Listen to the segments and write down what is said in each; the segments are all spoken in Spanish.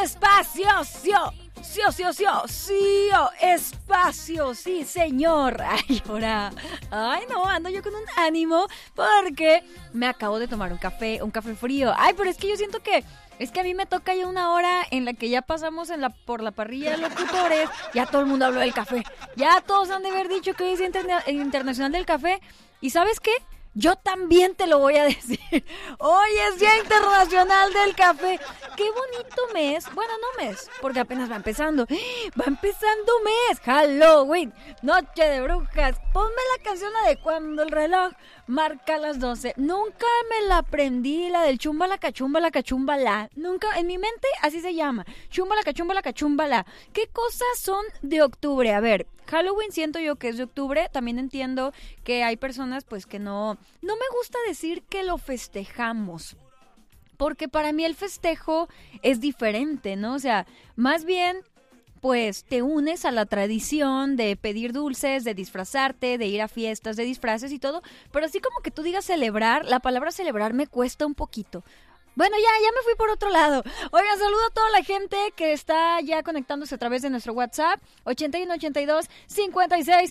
espacio, sí señor. Ay, ahora, no, ando yo con un ánimo porque me acabo de tomar un café frío. Ay, pero es que yo siento que a mí me toca ya una hora en la que ya pasamos por la parrilla de locutores, ya todo el mundo habló del café, ya todos han de haber dicho que hoy es Internacional del Café, y ¿sabes qué? Yo también te lo voy a decir. Hoy es Día Internacional del Café. ¡Qué bonito mes! Bueno, no mes, porque apenas va empezando. ¡Va empezando mes! ¡Halloween! ¡Noche de brujas! Ponme la canción de cuando el reloj marca las 12. Nunca me la aprendí, la del chumbala, cachumbala. Nunca, en mi mente así se llama. Chumbala, cachumbala. ¿Qué cosas son de octubre? A ver, Halloween siento yo que es de octubre. También entiendo que hay personas pues que no me gusta decir que lo festejamos, porque para mí el festejo es diferente, ¿no? O sea, más bien pues te unes a la tradición de pedir dulces, de disfrazarte, de ir a fiestas de disfraces y todo, pero así como que tú digas celebrar, la palabra celebrar me cuesta un poquito. Bueno, ya me fui por otro lado. Oigan, saludo a toda la gente que está ya conectándose a través de nuestro WhatsApp, 81 82 56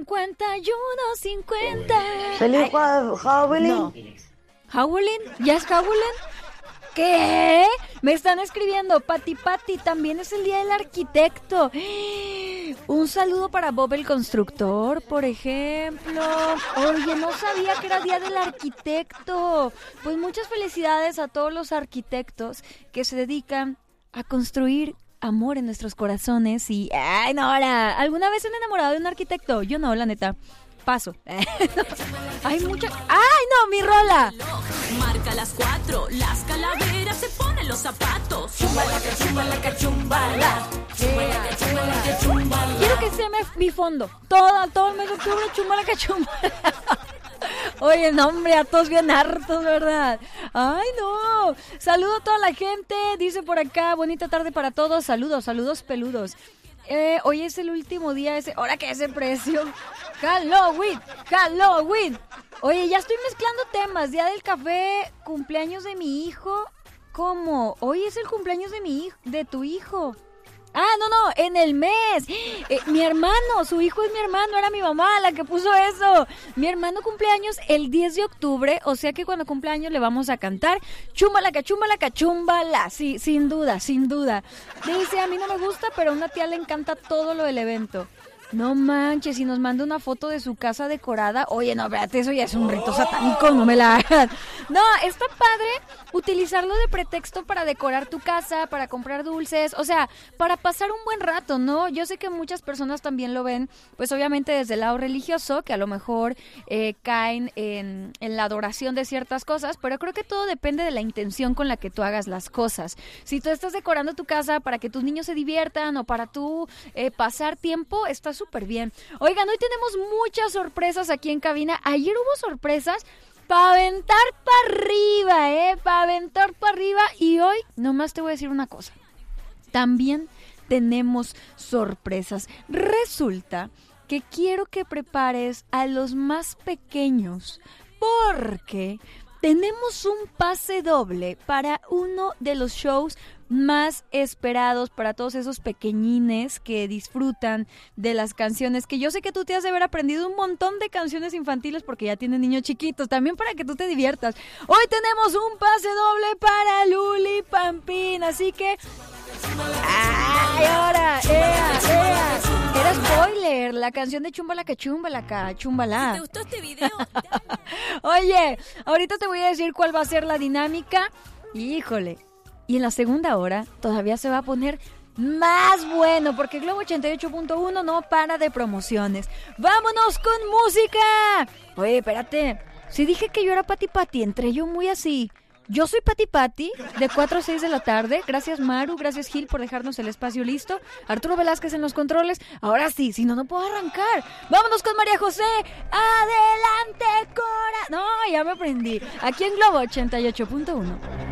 51 50. ¿Feliz Halloween? No. ¿Halloween? ¿Ya es Halloween? ¿Qué? Me están escribiendo, Pati, también es el Día del Arquitecto. Un saludo para Bob el Constructor, por ejemplo. Oye, no sabía que era Día del Arquitecto. Pues muchas felicidades a todos los arquitectos que se dedican a construir amor en nuestros corazones. Y, ay, no, ahora, ¿alguna vez se han enamorado de un arquitecto? Yo no, la neta. Paso. Hay mucha... ¡Ay, no, mi rola! Marca las 4, las calaveras se ponen los zapatos. Chumbala, cachumbala, chumbala. Quiero que sea mi fondo. Todo el mes de octubre, chumbala, cachumbala. Oye, no, hombre, a todos bien hartos, ¿verdad? ¡Ay, no! Saludo a toda la gente, dice por acá, bonita tarde para todos. Saludos peludos. Hoy es el último día ahora que ese precio. Halloween. Oye, ya estoy mezclando temas. Día del café, cumpleaños de mi hijo. ¿Cómo? Hoy es el cumpleaños de tu hijo. Ah, no, en el mes. Mi hermano, su hijo es mi hermano, era mi mamá la que puso eso. Mi hermano cumpleaños el 10 de octubre, o sea que cuando cumpleaños le vamos a cantar Chumbala, cachumbala. Sí, sin duda. Dice, a mí no me gusta, pero a una tía le encanta todo lo del evento. No manches, y nos manda una foto de su casa decorada. Oye, no, espérate, eso ya es un rito satánico, no me la hagas. No, está padre utilizarlo de pretexto para decorar tu casa, para comprar dulces, o sea, para pasar un buen rato, ¿no? Yo sé que muchas personas también lo ven, pues obviamente desde el lado religioso, que a lo mejor caen en la adoración de ciertas cosas, pero creo que todo depende de la intención con la que tú hagas las cosas. Si tú estás decorando tu casa para que tus niños se diviertan o para tú pasar tiempo, está súper bien. Oigan, hoy tenemos muchas sorpresas aquí en cabina. Ayer hubo sorpresas para aventar para arriba, para aventar para arriba. Y hoy, nomás te voy a decir una cosa. También tenemos sorpresas. Resulta que quiero que prepares a los más pequeños porque tenemos un pase doble para uno de los shows más esperados para todos esos pequeñines que disfrutan de las canciones, que yo sé que tú te has de haber aprendido un montón de canciones infantiles porque ya tienes niños chiquitos, también para que tú te diviertas. Hoy tenemos un pase doble para Luli Pampín, así que... ¡ay, ahora! Era spoiler, la canción de Chumbala, chumbala. ¿Te gustó este video? Oye, ahorita te voy a decir cuál va a ser la dinámica. Híjole. Y en la segunda hora todavía se va a poner más bueno, porque Globo 88.1 no para de promociones. ¡Vámonos con música! Oye, espérate. Si dije que yo era Pati, entré yo muy así. Yo soy Pati, de 4 a 6 de la tarde. Gracias Maru, gracias Gil por dejarnos el espacio listo. Arturo Velázquez en los controles. Ahora sí, si no puedo arrancar. Vámonos con María José. ¡Adelante, Cora! No, ya me aprendí. Aquí en Globo 88.1.